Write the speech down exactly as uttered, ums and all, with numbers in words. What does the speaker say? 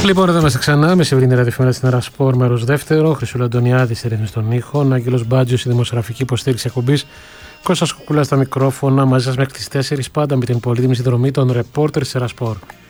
Λοιπόν, εδώ είμαστε ξανά με Σεβρίνη ραδιοφωνία στην Ερασπόρ, μέρος δεύτερο. Χρυσούλα Αντωνιάδη στη ρύθμιση των ήχων. Άγγελος Μπάτζιος, η δημοσιογραφική υποστήριξη εκπομπής. Κώστας Κουκουλάς στα μικρόφωνα. Μαζί σας μέχρι τις τέσσερις, πάντα με την πολύτιμη συνδρομή των ρεπόρτερ της Ερασπόρ.